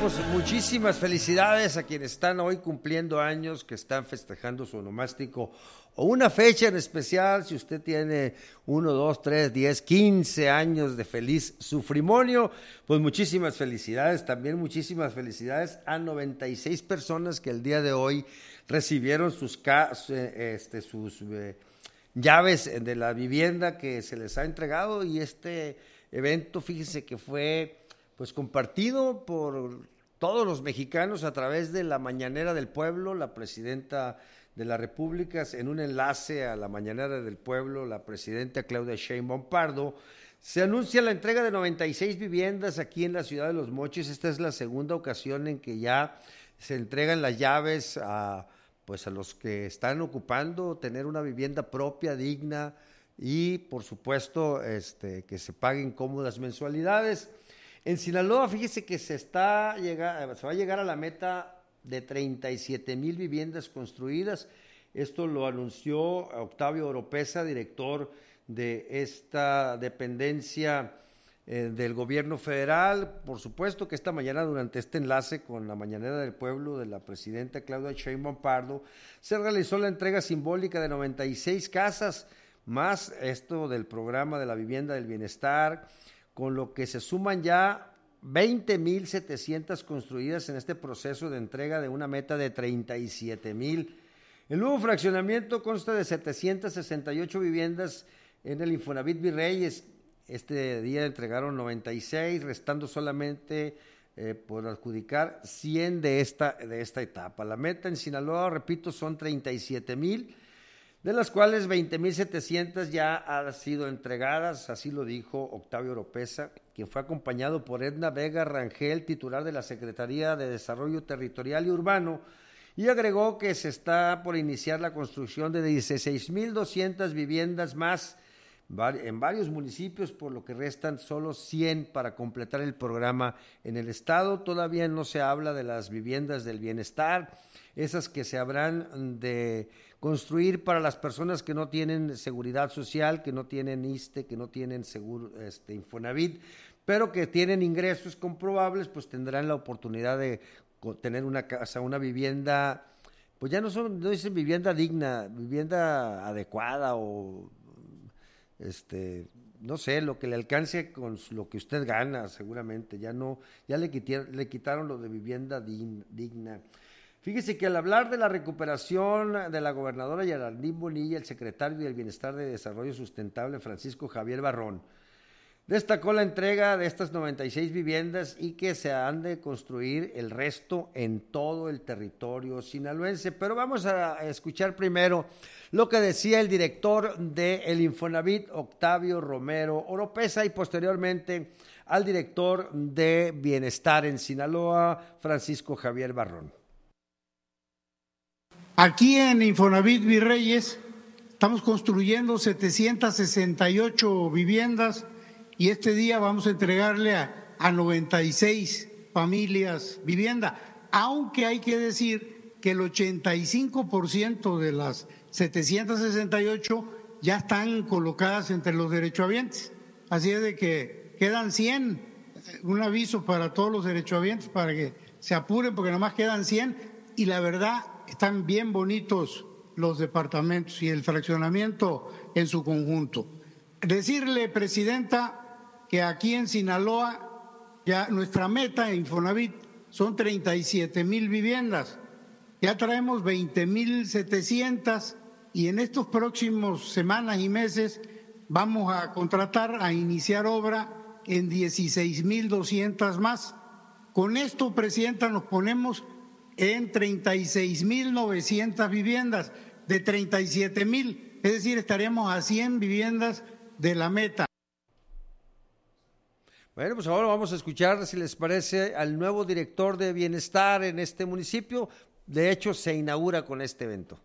pues muchísimas felicidades a quienes están hoy cumpliendo años, que están festejando su onomástico o una fecha en especial. Si usted tiene 1, 2, 3, 10, 15 años de feliz sufrimonio, pues muchísimas felicidades. También muchísimas felicidades a 96 personas que el día de hoy recibieron sus llaves de la vivienda que se les ha entregado, y este evento, fíjense que fue pues compartido por todos los mexicanos a través de la Mañanera del Pueblo. La presidenta de la República, en un enlace a la Mañanera del Pueblo, la presidenta Claudia Sheinbaum Pardo, se anuncia la entrega de 96 viviendas aquí en la ciudad de Los Mochis. Esta es la segunda ocasión en que ya se entregan las llaves a los que están ocupando tener una vivienda propia, digna, y por supuesto que se paguen cómodas mensualidades. En Sinaloa, fíjese que se va a llegar a la meta de 37,000 viviendas construidas. Esto lo anunció Octavio Oropesa, director de esta dependencia del gobierno federal. Por supuesto que esta mañana, durante este enlace con la Mañanera del Pueblo de la presidenta Claudia Sheinbaum Pardo, se realizó la entrega simbólica de 96 casas, más esto del programa de la vivienda del bienestar, con lo que se suman ya 20,700 construidas en este proceso de entrega de una meta de 37,000. El nuevo fraccionamiento consta de 768 viviendas en el Infonavit Virreyes. Este día entregaron 96, restando solamente por adjudicar 100 de esta etapa. La meta en Sinaloa, repito, son 37,000, de las cuales 20,700 ya han sido entregadas. Así lo dijo Octavio Oropesa, quien fue acompañado por Edna Vega Rangel, titular de la Secretaría de Desarrollo Territorial y Urbano, y agregó que se está por iniciar la construcción de 16,200 viviendas más en varios municipios, por lo que restan solo 100 para completar el programa en el estado. Todavía no se habla de las viviendas del bienestar, esas que se habrán de construir para las personas que no tienen seguridad social, que no tienen ISSSTE, que no tienen seguro Infonavit, pero que tienen ingresos comprobables, pues tendrán la oportunidad de tener una casa, una vivienda, pues ya no dicen vivienda digna, vivienda adecuada o no sé, lo que le alcance con lo que usted gana, seguramente. Ya le quitaron lo de vivienda digna. Fíjese que al hablar de la recuperación de la gobernadora Geraldine Bonilla, el secretario del Bienestar de Desarrollo Sustentable, Francisco Javier Barrón, destacó la entrega de estas 96 viviendas y que se han de construir el resto en todo el territorio sinaloense. Pero vamos a escuchar primero lo que decía el director del Infonavit, Octavio Romero Oropesa, y posteriormente al director de Bienestar en Sinaloa, Francisco Javier Barrón. Aquí en Infonavit Virreyes estamos construyendo 768 viviendas y este día vamos a entregarle a 96 familias vivienda, aunque hay que decir que el 85% de las 768 ya están colocadas entre los derechohabientes, así es de que quedan 100, un aviso para todos los derechohabientes para que se apuren porque nomás quedan 100 y la verdad están bien bonitos los departamentos y el fraccionamiento en su conjunto. Decirle, presidenta, que aquí en Sinaloa ya nuestra meta en Infonavit son 37,000 viviendas, ya traemos 20,700 y en estos próximos semanas y meses vamos a contratar, a iniciar obra en 16,200 más. Con esto, presidenta, nos ponemos en 36,900 viviendas de 37,000, es decir, estaríamos a 100 viviendas de la meta. Bueno, pues ahora vamos a escuchar, si les parece, al nuevo director de Bienestar en este municipio. De hecho, se inaugura con este evento.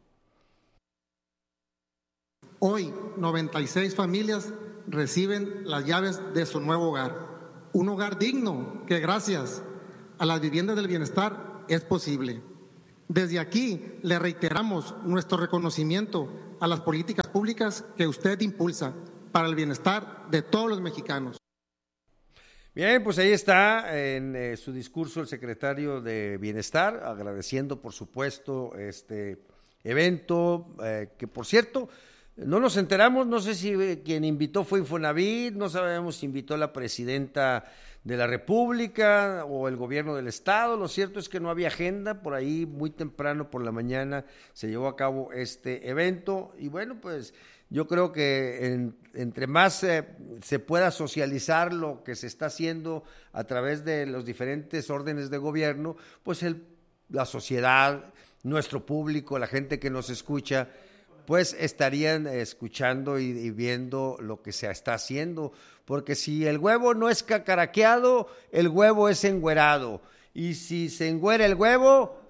Hoy, 96 familias reciben las llaves de su nuevo hogar. Un hogar digno que gracias a las viviendas del bienestar es posible. Desde aquí le reiteramos nuestro reconocimiento a las políticas públicas que usted impulsa para el bienestar de todos los mexicanos. Bien, pues ahí está en su discurso el secretario de Bienestar, agradeciendo por supuesto este evento, que por cierto, no nos enteramos, no sé si quien invitó fue Infonavit, no sabemos si invitó la presidenta de la República o el gobierno del estado. Lo cierto es que no había agenda, por ahí muy temprano por la mañana se llevó a cabo este evento y bueno, pues yo creo que entre más se pueda socializar lo que se está haciendo a través de los diferentes órdenes de gobierno, pues la sociedad, nuestro público, la gente que nos escucha, pues estarían escuchando y viendo lo que se está haciendo, porque si el huevo no es cacaraqueado, el huevo es engüerado, y si se engüera el huevo,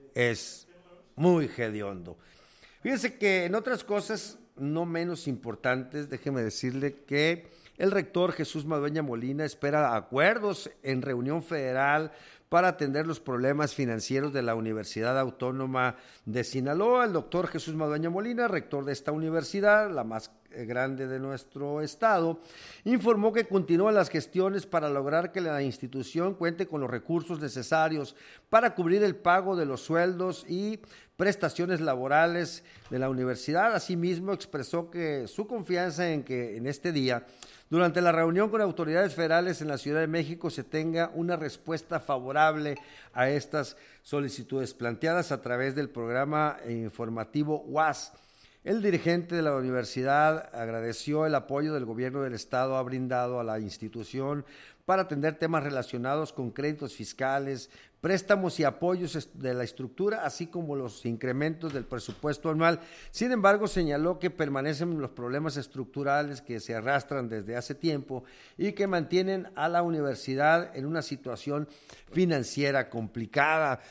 es muy hediondo. Fíjense que en otras cosas no menos importantes, déjeme decirle que el rector Jesús Madueña Molina espera acuerdos en reunión federal para atender los problemas financieros de la Universidad Autónoma de Sinaloa. El doctor Jesús Madueña Molina, rector de esta universidad, la más grande de nuestro estado, informó que continúan las gestiones para lograr que la institución cuente con los recursos necesarios para cubrir el pago de los sueldos y prestaciones laborales de la universidad. Asimismo, expresó que su confianza en que en este día, durante la reunión con autoridades federales en la Ciudad de México, se tenga una respuesta favorable a estas solicitudes planteadas a través del programa informativo UAS. El dirigente de la universidad agradeció el apoyo del gobierno del estado ha brindado a la institución para atender temas relacionados con créditos fiscales, préstamos y apoyos de la estructura, así como los incrementos del presupuesto anual. Sin embargo, señaló que permanecen los problemas estructurales que se arrastran desde hace tiempo y que mantienen a la universidad en una situación financiera complicada.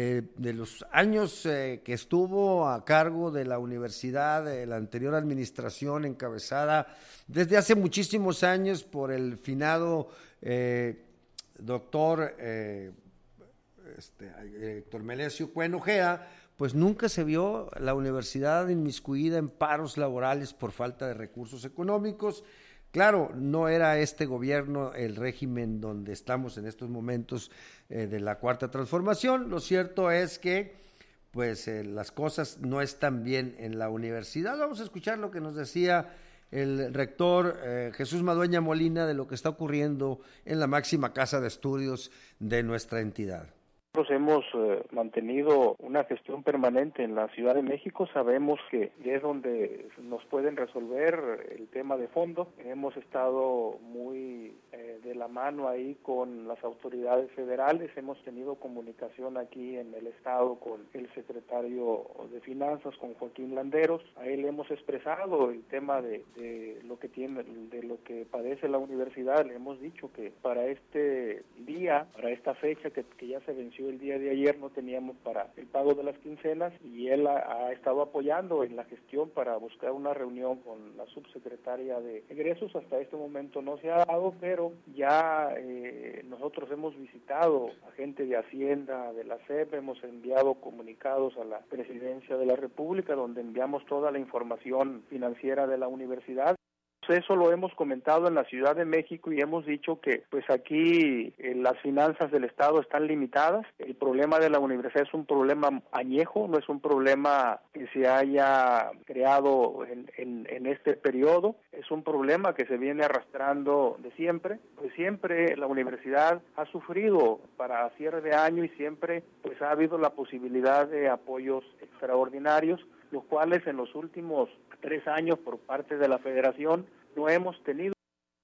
De los años que estuvo a cargo de la universidad, la anterior administración encabezada desde hace muchísimos años por el finado doctor Héctor Melesio Cuen Ojeda, pues nunca se vio la universidad inmiscuida en paros laborales por falta de recursos económicos. Claro, no era este gobierno el régimen donde estamos en estos momentos de la Cuarta Transformación. Lo cierto es que pues las cosas no están bien en la universidad. Vamos a escuchar lo que nos decía el rector Jesús Madueña Molina de lo que está ocurriendo en la máxima casa de estudios de nuestra entidad. Nosotros hemos mantenido una gestión permanente en la Ciudad de México. Sabemos que es donde nos pueden resolver el tema de fondo. Hemos estado muy de la mano ahí con las autoridades federales. Hemos tenido comunicación aquí en el estado con el secretario de Finanzas, con Joaquín Landeros. A él hemos expresado el tema de lo que tiene, de lo que padece la universidad. Le hemos dicho que para este día, para esta fecha que ya se venció el día de ayer, no teníamos para el pago de las quincenas, y él ha estado apoyando en la gestión para buscar una reunión con la subsecretaria de egresos. Hasta este momento no se ha dado, pero ya nosotros hemos visitado a gente de Hacienda, de la SEP, hemos enviado comunicados a la Presidencia de la República donde enviamos toda la información financiera de la universidad. Eso lo hemos comentado en la Ciudad de México y hemos dicho que pues aquí las finanzas del Estado están limitadas. El problema de la universidad es un problema añejo, no es un problema que se haya creado en este periodo, es un problema que se viene arrastrando de siempre. Pues siempre la universidad ha sufrido para cierre de año y siempre pues ha habido la posibilidad de apoyos extraordinarios, los cuales en los últimos 3 años por parte de la Federación no hemos tenido.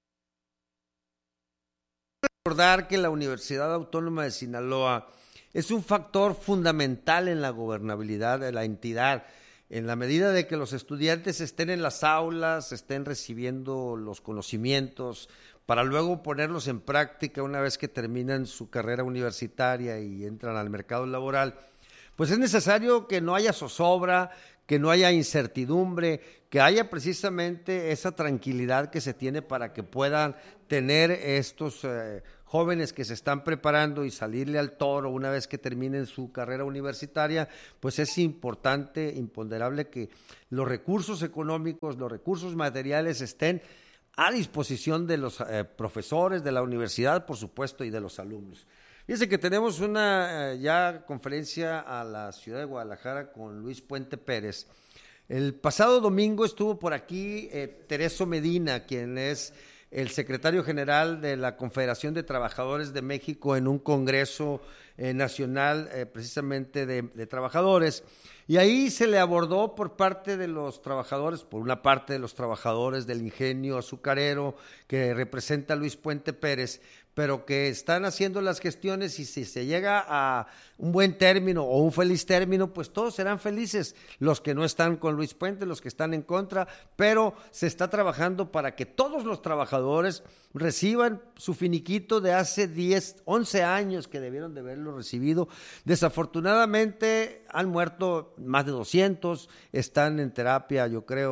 Recordar que la Universidad Autónoma de Sinaloa es un factor fundamental en la gobernabilidad de la entidad, en la medida de que los estudiantes estén en las aulas, estén recibiendo los conocimientos para luego ponerlos en práctica una vez que terminan su carrera universitaria y entran al mercado laboral. Pues es necesario que no haya zozobra, que no haya incertidumbre, que haya precisamente esa tranquilidad que se tiene para que puedan tener estos jóvenes que se están preparando y salirle al toro una vez que terminen su carrera universitaria. Pues es importante, imponderable que los recursos económicos, los recursos materiales estén a disposición de los profesores de la universidad, por supuesto, y de los alumnos. Fíjense que tenemos una ya conferencia a la ciudad de Guadalajara con Luis Puente Pérez. El pasado domingo estuvo por aquí Tereso Medina, quien es el secretario general de la Confederación de Trabajadores de México en un congreso nacional precisamente de trabajadores. Y ahí se le abordó por parte de los trabajadores, por una parte de los trabajadores del ingenio azucarero que representa Luis Puente Pérez, pero que están haciendo las gestiones y si se llega a un buen término o un feliz término, pues todos serán felices, los que no están con Luis Puente, los que están en contra, pero se está trabajando para que todos los trabajadores reciban su finiquito de hace 10, 11 años que debieron de haberlo recibido. Desafortunadamente han muerto más de 200, están en terapia, yo creo,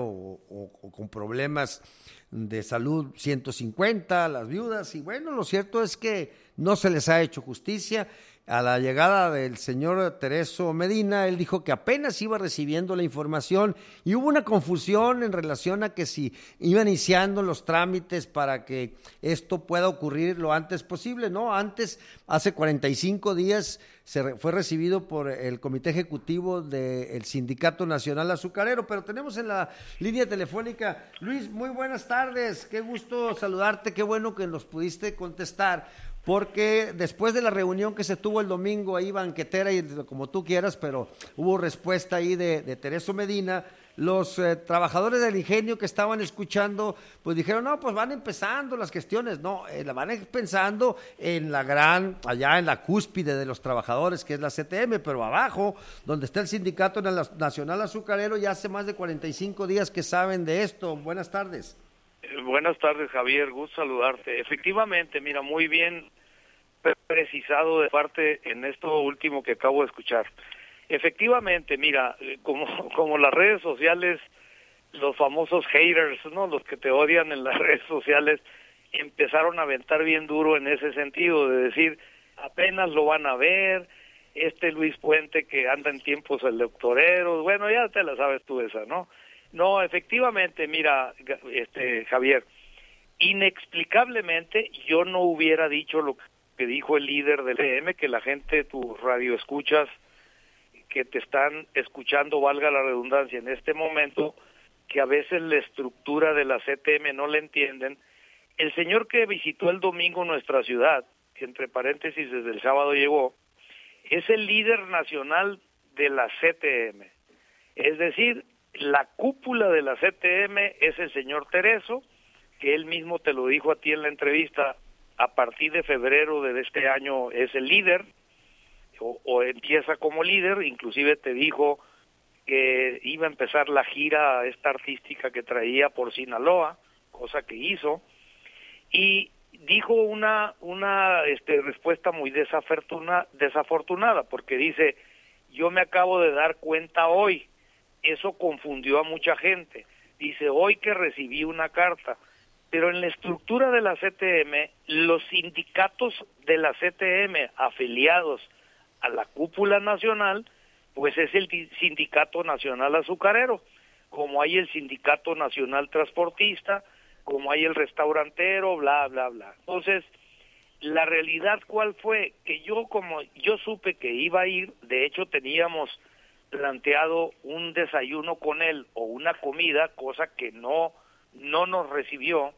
o con problemas de salud 150, las viudas, y bueno, lo cierto es que no se les ha hecho justicia. A la llegada del señor Tereso Medina, él dijo que apenas iba recibiendo la información y hubo una confusión en relación a que si iba iniciando los trámites para que esto pueda ocurrir lo antes posible, ¿no? Antes, hace 45 días, fue recibido por el Comité Ejecutivo del Sindicato Nacional Azucarero, pero tenemos en la línea telefónica, Luis, muy buenas tardes, qué gusto saludarte, qué bueno que nos pudiste contestar. Porque después de la reunión que se tuvo el domingo ahí banquetera y como tú quieras, pero hubo respuesta ahí de Tereso Medina, los trabajadores del ingenio que estaban escuchando, pues dijeron, no, pues van empezando las gestiones, no, la van pensando en allá en la cúspide de los trabajadores, que es la CTM, pero abajo, donde está el Sindicato Nacional Azucarero, ya hace más de 45 días que saben de esto. Buenas tardes. Buenas tardes, Javier, gusto saludarte. Efectivamente, mira, muy bien precisado de parte en esto último que acabo de escuchar. Efectivamente, mira, como las redes sociales, los famosos haters, ¿no? Los que te odian en las redes sociales, empezaron a aventar bien duro en ese sentido, de decir, apenas lo van a ver, Luis Puente que anda en tiempos electoreros, bueno, ya te la sabes tú esa, ¿no? No, efectivamente, mira, Javier, inexplicablemente yo no hubiera dicho lo que dijo el líder del CTM, que la gente, tus radioescuchas, que te están escuchando, valga la redundancia, en este momento, que a veces la estructura de la CTM no la entienden. El señor que visitó el domingo nuestra ciudad, que entre paréntesis desde el sábado llegó, es el líder nacional de la CTM. Es decir, la cúpula de la CTM es el señor Tereso, que él mismo te lo dijo a ti en la entrevista, a partir de febrero de este año es el líder, o empieza como líder, inclusive te dijo que iba a empezar la gira esta artística que traía por Sinaloa, cosa que hizo, y dijo una respuesta muy desafortunada, porque dice, yo me acabo de dar cuenta hoy. Eso confundió a mucha gente. Dice, hoy que recibí una carta, pero en la estructura de la CTM, los sindicatos de la CTM afiliados a la cúpula nacional, pues es el Sindicato Nacional Azucarero, como hay el Sindicato Nacional Transportista, como hay el restaurantero, bla, bla, bla. Entonces, la realidad, ¿cuál fue? Que yo supe que iba a ir, de hecho teníamos planteado un desayuno con él o una comida, cosa que no nos recibió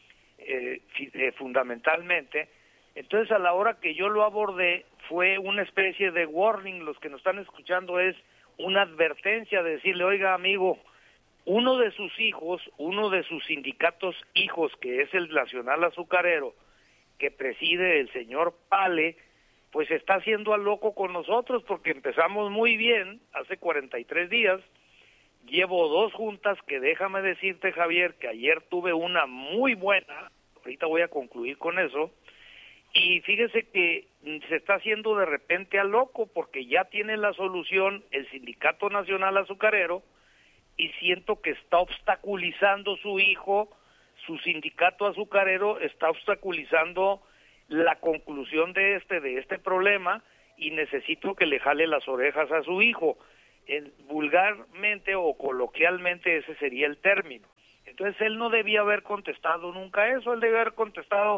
fundamentalmente. Entonces a la hora que yo lo abordé fue una especie de warning, los que nos están escuchando es una advertencia de decirle, oiga amigo, uno de sus sindicatos hijos, que es el Nacional Azucarero, que preside el señor Pale, pues está haciendo al loco con nosotros, porque empezamos muy bien, hace 43 días, llevo 2 juntas que déjame decirte, Javier, que ayer tuve una muy buena, ahorita voy a concluir con eso, y fíjese que se está haciendo de repente al loco, porque ya tiene la solución el Sindicato Nacional Azucarero, y siento que está obstaculizando su hijo, su sindicato azucarero, está obstaculizando la conclusión de este problema, y necesito que le jale las orejas a su hijo. Vulgarmente o coloquialmente ese sería el término. Entonces él no debía haber contestado nunca eso, él debía haber contestado,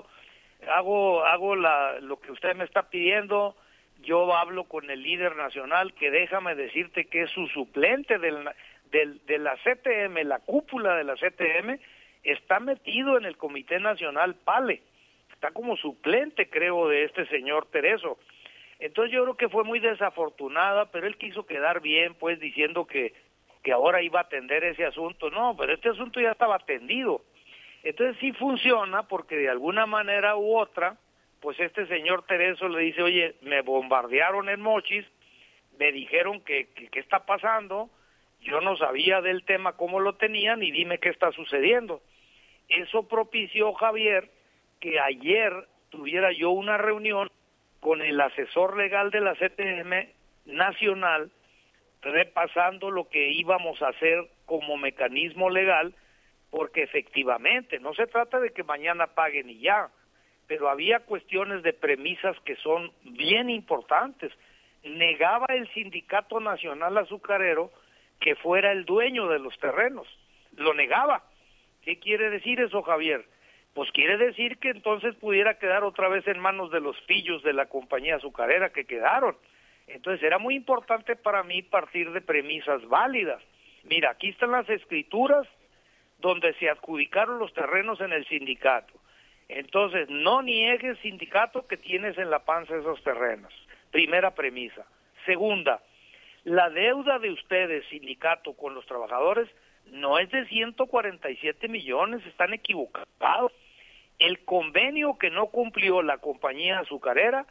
hago lo que usted me está pidiendo, yo hablo con el líder nacional, que déjame decirte que es su suplente de la CTM, la cúpula de la CTM, está metido en el Comité Nacional PALE, está como suplente, creo, de este señor Tereso. Entonces yo creo que fue muy desafortunada, pero él quiso quedar bien, pues, diciendo que ahora iba a atender ese asunto. No, pero este asunto ya estaba atendido. Entonces sí funciona, porque de alguna manera u otra, pues este señor Tereso le dice, oye, me bombardearon en Mochis, me dijeron que qué está pasando, yo no sabía del tema cómo lo tenían y dime qué está sucediendo. Eso propició, Javier, que ayer tuviera yo una reunión con el asesor legal de la CTM nacional, repasando lo que íbamos a hacer como mecanismo legal, porque efectivamente no se trata de que mañana paguen y ya, pero había cuestiones de premisas que son bien importantes. Negaba el Sindicato Nacional Azucarero que fuera el dueño de los terrenos, lo negaba. ¿Qué quiere decir eso, Javier? Pues quiere decir que entonces pudiera quedar otra vez en manos de los pillos de la compañía azucarera que quedaron. Entonces era muy importante para mí partir de premisas válidas. Mira, aquí están las escrituras donde se adjudicaron los terrenos en el sindicato. Entonces, no niegues, sindicato, que tienes en la panza esos terrenos. Primera premisa. Segunda, la deuda de ustedes, sindicato, con los trabajadores no es de 147 millones, están equivocados. El convenio que no cumplió la compañía azucarera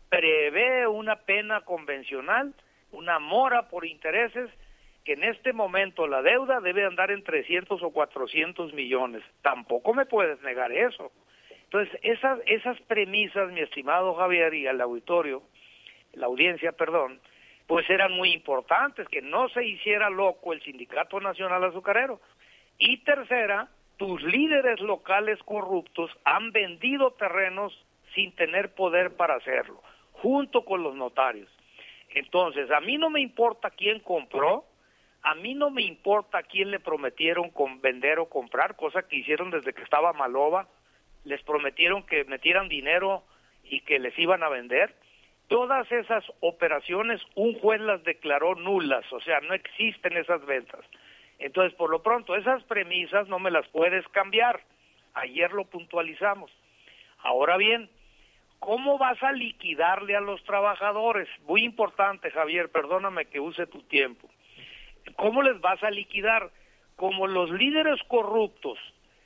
prevé una pena convencional, una mora por intereses, que en este momento la deuda debe andar en 300 o 400 millones. Tampoco me puedes negar eso. Entonces, esas premisas, mi estimado Javier, y al auditorio, la audiencia, perdón, pues eran muy importantes, que no se hiciera loco el Sindicato Nacional Azucarero. Y tercera, tus líderes locales corruptos han vendido terrenos sin tener poder para hacerlo, junto con los notarios. Entonces, a mí no me importa quién compró, a mí no me importa quién le prometieron vender o comprar, cosa que hicieron desde que estaba Maloba, les prometieron que metieran dinero y que les iban a vender. Todas esas operaciones un juez las declaró nulas, o sea, no existen esas ventas. Entonces, por lo pronto, esas premisas no me las puedes cambiar. Ayer lo puntualizamos. Ahora bien, ¿cómo vas a liquidarle a los trabajadores? Muy importante, Javier, perdóname que use tu tiempo. ¿Cómo les vas a liquidar? Como los líderes corruptos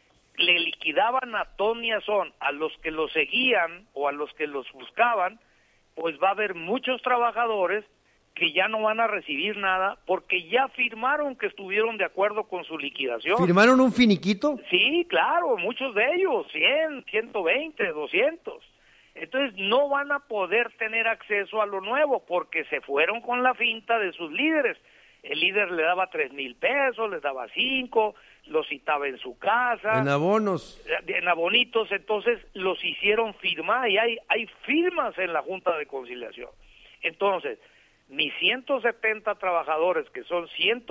le liquidaban a ton y a son a los que los seguían o a los que los buscaban, pues va a haber muchos trabajadores que ya no van a recibir nada porque ya firmaron que estuvieron de acuerdo con su liquidación. ¿Firmaron un finiquito? Sí, claro, muchos de ellos, 100, 120, 200. Entonces no van a poder tener acceso a lo nuevo porque se fueron con la finta de sus líderes. El líder le daba 3,000 pesos, les daba 5, los citaba en su casa. En abonos. En abonitos, entonces los hicieron firmar y hay firmas en la Junta de Conciliación. Entonces, mis 170 trabajadores, que son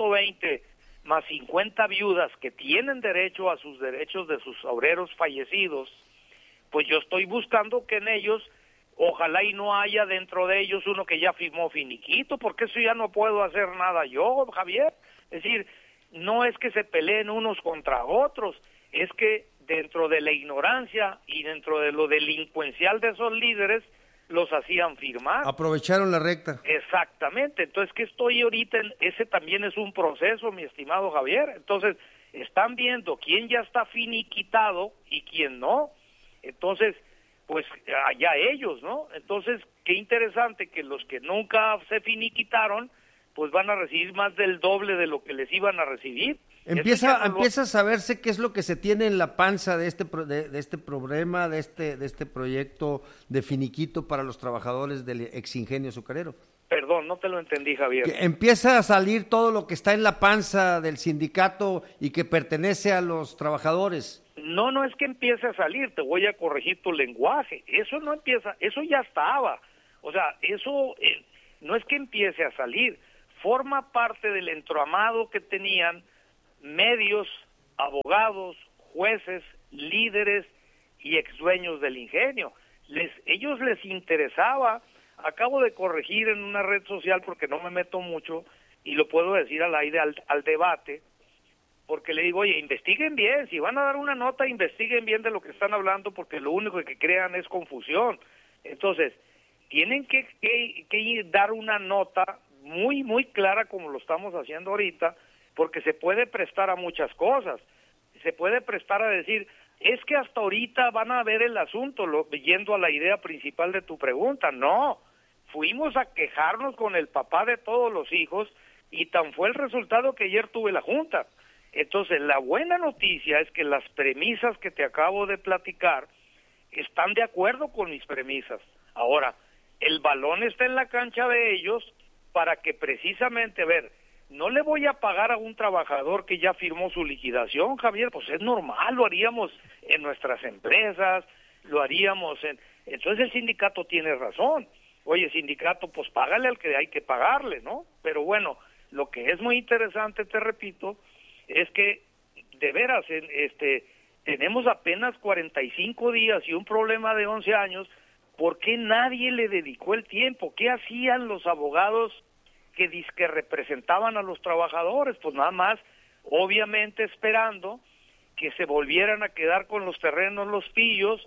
120 más 50 viudas que tienen derecho a sus derechos de sus obreros fallecidos, pues yo estoy buscando que en ellos, ojalá y no haya dentro de ellos uno que ya firmó finiquito, porque eso ya no puedo hacer nada yo, Javier. Es decir, no es que se peleen unos contra otros, es que dentro de la ignorancia y dentro de lo delincuencial de esos líderes, los hacían firmar. Aprovecharon la recta. Exactamente. Entonces, ¿qué estoy ahorita? Ese también es un proceso, mi estimado Javier. Entonces, están viendo quién ya está finiquitado y quién no. Entonces, pues allá ellos, ¿no? Entonces, qué interesante que los que nunca se finiquitaron, pues van a recibir más del doble de lo que les iban a recibir. Empieza a saberse qué es lo que se tiene en la panza de este problema, de este proyecto de finiquito para los trabajadores del exingenio azucarero. Perdón, no te lo entendí, Javier. Que empieza a salir todo lo que está en la panza del sindicato y que pertenece a los trabajadores. No es que empiece a salir, te voy a corregir tu lenguaje. Eso no empieza, eso ya estaba. O sea, eso no es que empiece a salir, forma parte del entramado que tenían medios abogados, jueces, líderes y exdueños del ingenio. Ellos les interesaba. Acabo de corregir en una red social porque no me meto mucho y lo puedo decir al aire al debate, porque le digo, oye, investiguen bien, si van a dar una nota, investiguen bien de lo que están hablando, porque lo único que crean es confusión. Entonces, tienen que dar una nota muy, muy clara como lo estamos haciendo ahorita, porque se puede prestar a muchas cosas. Se puede prestar a decir, es que hasta ahorita van a ver el asunto, yendo a la idea principal de tu pregunta. No, fuimos a quejarnos con el papá de todos los hijos y tan fue el resultado que ayer tuve la junta. Entonces, la buena noticia es que las premisas que te acabo de platicar están de acuerdo con mis premisas. Ahora, el balón está en la cancha de ellos para que precisamente, no le voy a pagar a un trabajador que ya firmó su liquidación, Javier, pues es normal, lo haríamos en nuestras empresas, lo haríamos en... Entonces el sindicato tiene razón. Oye, sindicato, pues págale al que hay que pagarle, ¿no? Pero bueno, lo que es muy interesante, te repito, es que de veras tenemos apenas 45 días y un problema de 11 años. ¿Por qué nadie le dedicó el tiempo? ¿Qué hacían los abogados que representaban a los trabajadores? Pues nada más, obviamente esperando que se volvieran a quedar con los terrenos los pillos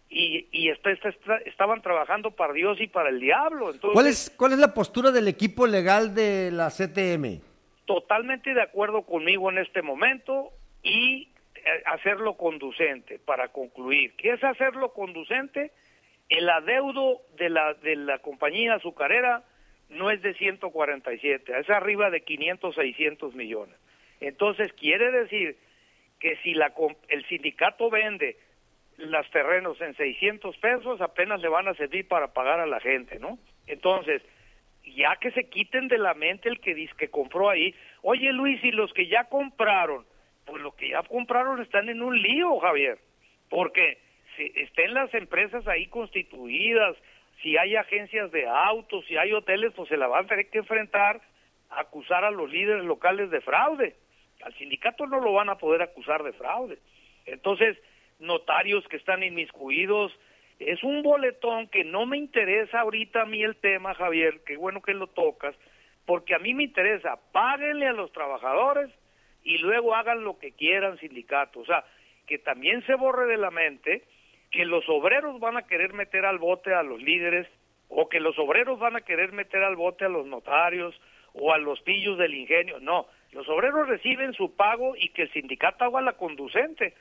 y estaban trabajando para Dios y para el diablo. Entonces, ¿Cuál es la postura del equipo legal de la CTM? Totalmente de acuerdo conmigo en este momento y hacerlo conducente. Para concluir, ¿qué es hacerlo conducente? El adeudo de la compañía azucarera no es de 147, es arriba de 500, 600 millones. Entonces quiere decir que si el sindicato vende los terrenos en 600 pesos, apenas le van a servir para pagar a la gente, ¿no? Entonces, ya que se quiten de la mente el que dice que compró ahí, oye Luis, y los que ya compraron, pues los que ya compraron están en un lío, Javier, porque si estén las empresas ahí constituidas, si hay agencias de autos, si hay hoteles, pues se la van a tener que enfrentar a acusar a los líderes locales de fraude. Al sindicato no lo van a poder acusar de fraude. Entonces, notarios que están inmiscuidos, es un boletón que no me interesa ahorita a mí el tema, Javier, qué bueno que lo tocas, porque a mí me interesa, páguenle a los trabajadores y luego hagan lo que quieran sindicatos. O sea, que también se borre de la mente que los obreros van a querer meter al bote a los líderes, o que los obreros van a querer meter al bote a los notarios, o a los pillos del ingenio. No, los obreros reciben su pago y que el sindicato haga la conducente.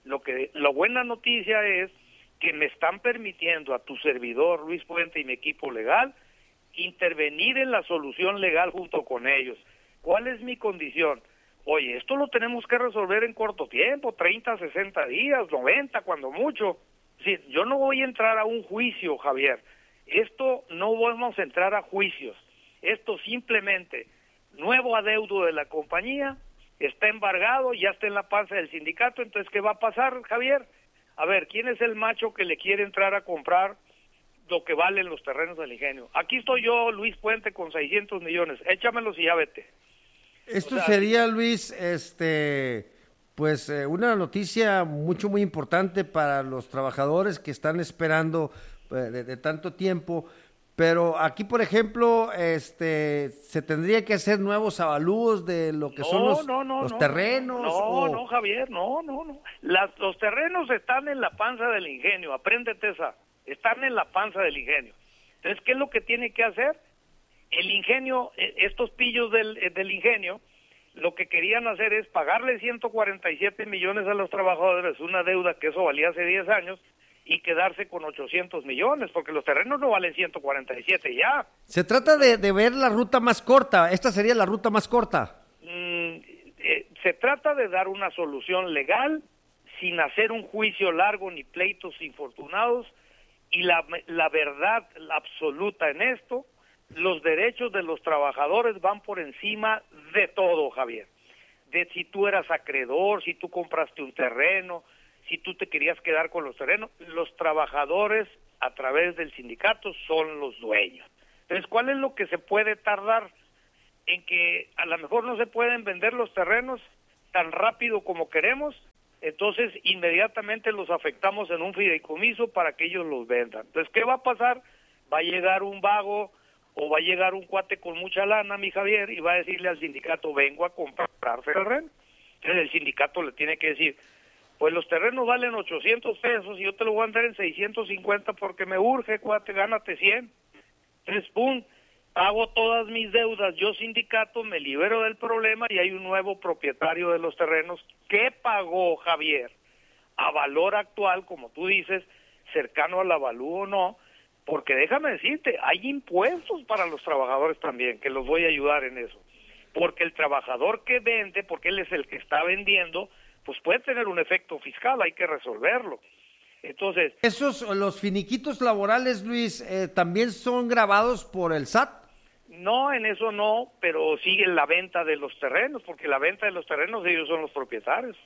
La buena noticia es que me están permitiendo a tu servidor, Luis Puente, y mi equipo legal, intervenir en la solución legal junto con ellos. ¿Cuál es mi condición? Oye, esto lo tenemos que resolver en corto tiempo, 30, 60 días, 90 cuando mucho. Sí, yo no voy a entrar a un juicio, Javier. Esto no vamos a entrar a juicios. Esto simplemente, nuevo adeudo de la compañía, está embargado, ya está en la panza del sindicato. Entonces, ¿qué va a pasar, Javier? A ver, ¿quién es el macho que le quiere entrar a comprar lo que valen los terrenos del ingenio? Aquí estoy yo, Luis Puente, con 600 millones. Échamelos y ya vete. Esto sería, Luis, una noticia muy importante para los trabajadores que están esperando de tanto tiempo, pero aquí, por ejemplo, se tendría que hacer nuevos avalúos de lo que son los terrenos. No, Javier, no. Los terrenos están en la panza del ingenio, apréndete esa, están en la panza del ingenio. Entonces, ¿qué es lo que tiene que hacer? El ingenio, estos pillos del ingenio, lo que querían hacer es pagarle 147 millones a los trabajadores, una deuda que eso valía hace 10 años, y quedarse con 800 millones, porque los terrenos no valen 147 ya. Se trata de ver la ruta más corta, esta sería la ruta más corta. Se trata de dar una solución legal, sin hacer un juicio largo ni pleitos infortunados, y la verdad absoluta en esto, los derechos de los trabajadores van por encima de todo, Javier. De si tú eras acreedor, si tú compraste un terreno, si tú te querías quedar con los terrenos, los trabajadores a través del sindicato son los dueños. Entonces, ¿cuál es lo que se puede tardar? En que a lo mejor no se pueden vender los terrenos tan rápido como queremos, entonces inmediatamente los afectamos en un fideicomiso para que ellos los vendan. Entonces, ¿qué va a pasar? Va a llegar un vago o va a llegar un cuate con mucha lana, mi Javier, y va a decirle al sindicato, vengo a comprar terreno. Entonces el sindicato le tiene que decir, pues los terrenos valen 800 pesos y yo te lo voy a dar en 650 porque me urge, cuate, gánate 100. Entonces, pum, pago todas mis deudas, yo sindicato, me libero del problema y hay un nuevo propietario de los terrenos que pagó, Javier, a valor actual, como tú dices, cercano al avalúo o no, porque déjame decirte, hay impuestos para los trabajadores también, que los voy a ayudar en eso. Porque el trabajador que vende, porque él es el que está vendiendo, pues puede tener un efecto fiscal, hay que resolverlo. Entonces, los finiquitos laborales, Luis, también son grabados por el SAT. No, en eso no, pero sigue la venta de los terrenos, porque la venta de los terrenos ellos son los propietarios.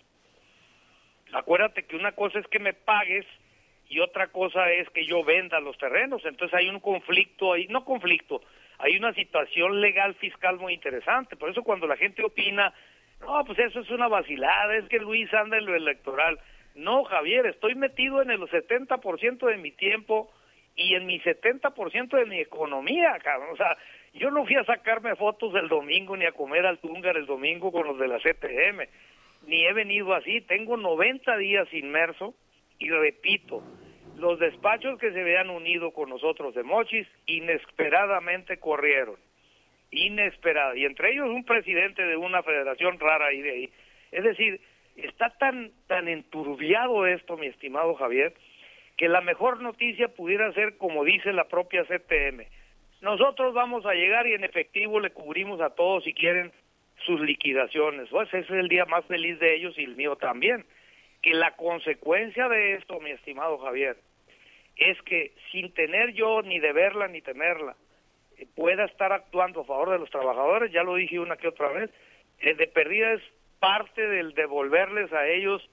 Acuérdate que una cosa es que me pagues y otra cosa es que yo venda los terrenos, entonces hay un conflicto ahí, no conflicto, hay una situación legal fiscal muy interesante. Por eso cuando la gente opina, no, pues eso es una vacilada, es que Luis anda en lo electoral. No, Javier, estoy metido en el 70% de mi tiempo y en mi 70% de mi economía, cabrón. O sea, yo no fui a sacarme fotos el domingo ni a comer al Túngar el domingo con los de la CTM, ni he venido así. Tengo 90 días inmerso y repito, los despachos que se habían unido con nosotros de Mochis inesperadamente corrieron. Inesperada, y entre ellos un presidente de una federación rara ahí de ahí. Es decir, está tan enturbiado esto, mi estimado Javier, que la mejor noticia pudiera ser como dice la propia CTM. Nosotros vamos a llegar y en efectivo le cubrimos a todos si quieren sus liquidaciones. Pues ese es el día más feliz de ellos y el mío también. Que la consecuencia de esto, mi estimado Javier, es que sin tener yo ni deberla ni temerla, pueda estar actuando a favor de los trabajadores, ya lo dije una que otra vez, de perdida es parte del devolverles a ellos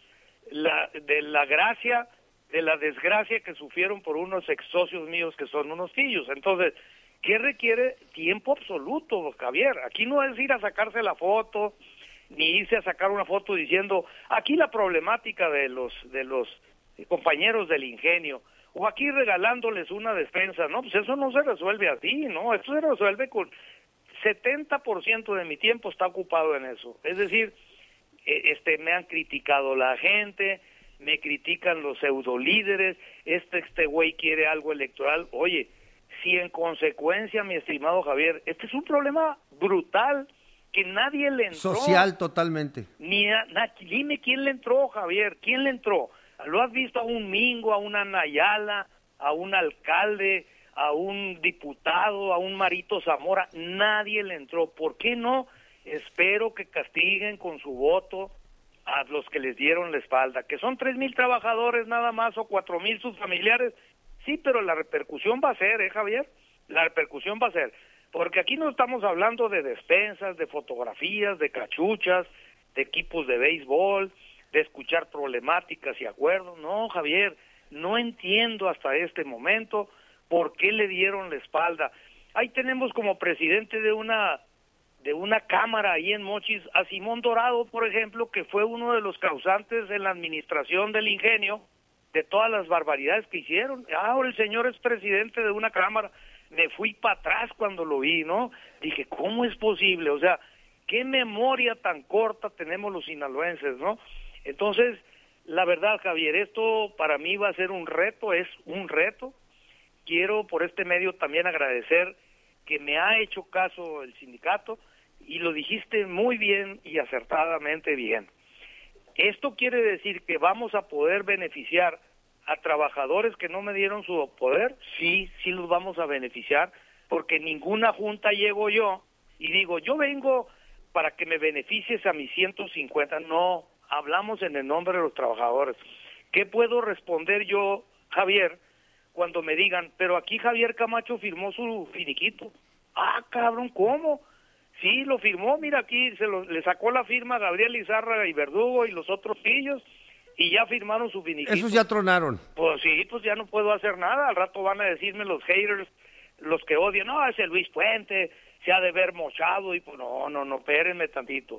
de la gracia, de la desgracia que sufrieron por unos ex socios míos que son unos pillos. Entonces, ¿qué requiere? Tiempo absoluto, Javier. Aquí no es ir a sacarse la foto, ni irse a sacar una foto diciendo, aquí la problemática de los compañeros del ingenio, o aquí regalándoles una despensa. No, pues eso no se resuelve así, ¿no? Esto se resuelve con 70% de mi tiempo está ocupado en eso. Es decir, me han criticado la gente, me critican los pseudolíderes, este güey quiere algo electoral. Oye, si en consecuencia, mi estimado Javier, este es un problema brutal que nadie le entró. Social totalmente. Dime quién le entró, Javier, ¿quién le entró? ¿Lo has visto a un Mingo, a una Nayala, a un alcalde, a un diputado, a un Marito Zamora? Nadie le entró. ¿Por qué no? Espero que castiguen con su voto a los que les dieron la espalda, que son 3,000 trabajadores nada más o 4,000 sus familiares. Sí, pero la repercusión va a ser, Javier, la repercusión va a ser, porque aquí no estamos hablando de despensas, de fotografías, de cachuchas, de equipos de béisbol, de escuchar problemáticas y acuerdos. No, Javier, no entiendo hasta este momento por qué le dieron la espalda. Ahí tenemos como presidente de una cámara ahí en Mochis a Simón Dorado, por ejemplo, que fue uno de los causantes en la administración del ingenio de todas las barbaridades que hicieron. Ahora el señor es presidente de una cámara. Me fui para atrás cuando lo vi, ¿no? Dije, ¿cómo es posible? O sea, qué memoria tan corta tenemos los sinaloenses, ¿no? Entonces, la verdad, Javier, esto para mí va a ser un reto, es un reto. Quiero por este medio también agradecer que me ha hecho caso el sindicato y lo dijiste muy bien y acertadamente bien. Esto quiere decir que vamos a poder beneficiar a trabajadores que no me dieron su poder. Sí los vamos a beneficiar, porque ninguna junta llego yo y digo, yo vengo para que me beneficies a mis 150. No, hablamos en el nombre de los trabajadores. ¿Qué puedo responder yo, Javier, cuando me digan, pero aquí Javier Camacho firmó su finiquito? Ah, cabrón, ¿cómo? Sí, lo firmó, mira aquí, le sacó la firma a Gabriel Izárraga y Verdugo y los otros pillos, y ya firmaron su finiquito. Esos ya tronaron. Pues sí, pues ya no puedo hacer nada. Al rato van a decirme los haters, los que odian, no, ese Luis Puente se ha de ver mochado, y pues no, espérenme tantito.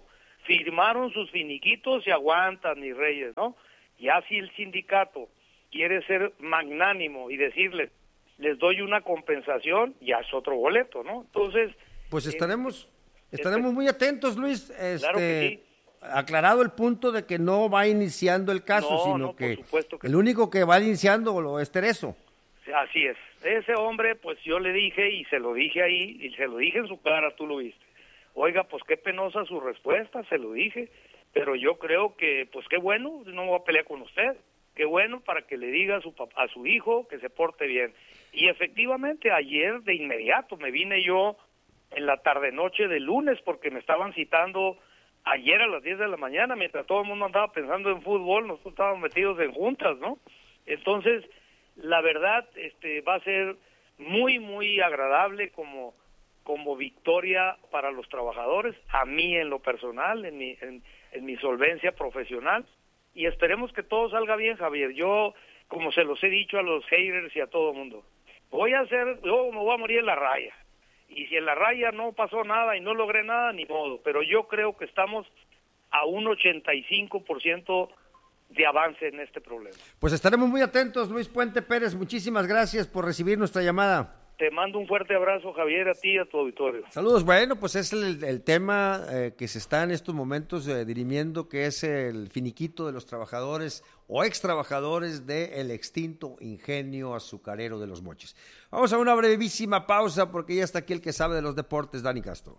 firmaron sus finiquitos y aguantan, mis reyes, ¿no? Ya si el sindicato quiere ser magnánimo y decirles, les doy una compensación, ya es otro boleto, ¿no? Entonces... Pues estaremos muy atentos, Luis. Claro que sí. Aclarado el punto de que no va iniciando el caso, sino que el único que va iniciando es Tereso. Así es. Ese hombre, pues yo le dije y se lo dije ahí, y se lo dije en su cara, tú lo viste. Oiga, pues qué penosa su respuesta, se lo dije, pero yo creo que, pues qué bueno, no me voy a pelear con usted. Qué bueno para que le diga a su hijo que se porte bien. Y efectivamente, ayer de inmediato me vine yo en la tarde-noche del lunes porque me estaban citando ayer a las 10 de la mañana, mientras todo el mundo andaba pensando en fútbol, nosotros estábamos metidos en juntas, ¿no? Entonces, la verdad, va a ser muy, muy agradable como victoria para los trabajadores, a mí en lo personal, en mi solvencia profesional, y esperemos que todo salga bien, Javier. Yo, como se los he dicho a los haters y a todo el mundo, yo me voy a morir en la raya. Y si en la raya no pasó nada y no logré nada, ni modo. Pero yo creo que estamos a un 85% de avance en este problema. Pues estaremos muy atentos, Luis Puente Pérez. Muchísimas gracias por recibir nuestra llamada. Te mando un fuerte abrazo, Javier, a ti y a tu auditorio. Saludos. Bueno, pues es el tema que se está en estos momentos dirimiendo, que es el finiquito de los trabajadores o ex trabajadores del extinto Ingenio Azucarero de Los Mochis. Vamos a una brevísima pausa porque ya está aquí el que sabe de los deportes, Dani Castro.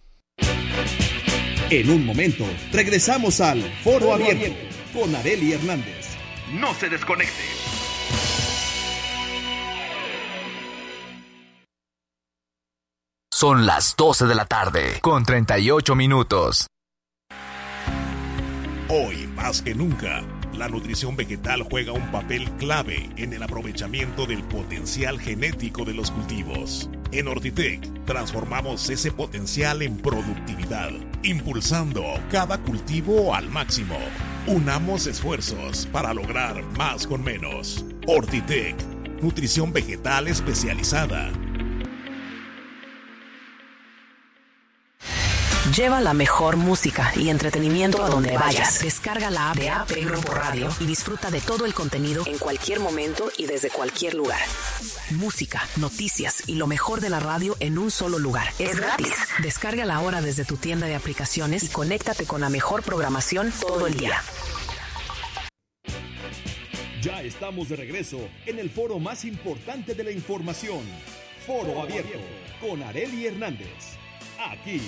En un momento, regresamos al Foro Abierto con Arely Hernández. No se desconecte. Son las 12 de la tarde, con 38 minutos. Hoy, más que nunca, la nutrición vegetal juega un papel clave en el aprovechamiento del potencial genético de los cultivos. En Ortitec, transformamos ese potencial en productividad, impulsando cada cultivo al máximo. Unamos esfuerzos para lograr más con menos. Ortitec, nutrición vegetal especializada. Lleva la mejor música y entretenimiento a donde vayas. Descarga la app de AP Grupo Radio y disfruta de todo el contenido en cualquier momento y desde cualquier lugar. Música, noticias y lo mejor de la radio en un solo lugar. Es gratis. Descárgala ahora desde tu tienda de aplicaciones y conéctate con la mejor programación todo el día. Ya estamos de regreso en el foro más importante de la información. Foro Abierto con Arely Hernández. Aquí.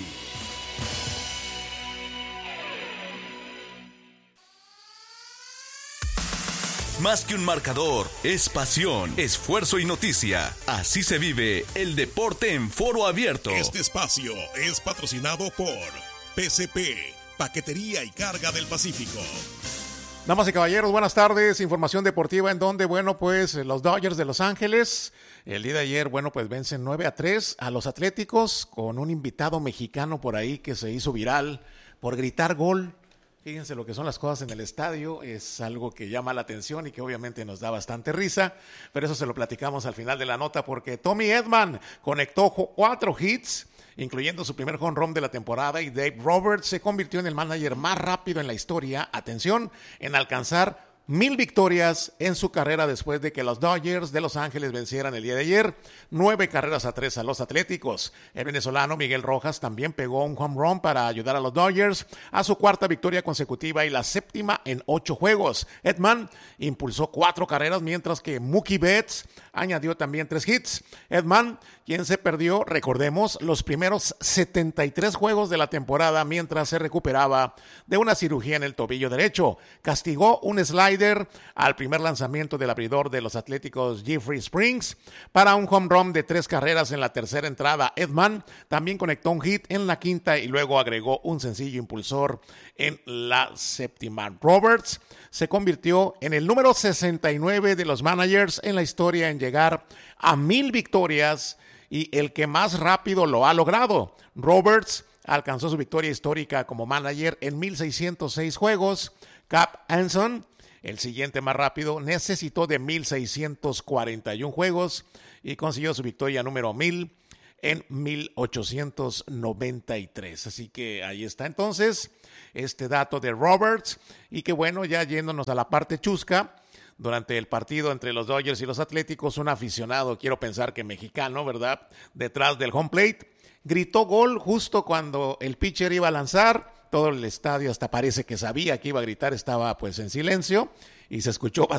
Más que un marcador, es pasión, esfuerzo y noticia. Así se vive el deporte en Foro Abierto. Este espacio es patrocinado por PCP, Paquetería y Carga del Pacífico. Damas y caballeros, buenas tardes. Información deportiva en donde, pues los Dodgers de Los Ángeles, el día de ayer, pues vencen 9-3 a los Atléticos con un invitado mexicano por ahí que se hizo viral por gritar gol. Fíjense lo que son las cosas en el estadio, es algo que llama la atención y que obviamente nos da bastante risa, pero eso se lo platicamos al final de la nota porque Tommy Edman conectó 4 hits, incluyendo su primer home run de la temporada, y Dave Roberts se convirtió en el manager más rápido en la historia, atención, en alcanzar 1000 victorias en su carrera después de que los Dodgers de Los Ángeles vencieran el día de ayer 9-3 a los Atléticos. El venezolano Miguel Rojas también pegó un home run para ayudar a los Dodgers a su 4ª victoria consecutiva y la 7ª en 8 juegos. Edman impulsó 4 carreras, mientras que Mookie Betts añadió también 3 hits. Edman, quien se perdió, recordemos, los primeros 73 juegos de la temporada mientras se recuperaba de una cirugía en el tobillo derecho, castigó un slider al primer lanzamiento del abridor de los Atléticos, Jeffrey Springs, para un home run de 3 carreras en la tercera entrada. Edman también conectó un hit en la 5ª y luego agregó un sencillo impulsor en la 7ª. Roberts se convirtió en el número 69 de los managers en la historia en llegar a 1000 victorias y el que más rápido lo ha logrado. Roberts alcanzó su victoria histórica como manager en 1606 juegos. Cap Anson, el siguiente más rápido, necesitó de 1641 juegos y consiguió su victoria número 1000 en 1893. Así que ahí está entonces este dato de Roberts. Y que bueno, ya yéndonos a la parte chusca, durante el partido entre los Dodgers y los Atléticos, un aficionado, quiero pensar que mexicano, ¿verdad?, detrás del home plate, gritó gol justo cuando el pitcher iba a lanzar. Todo el estadio hasta parece que sabía que iba a gritar, estaba pues en silencio y se escuchó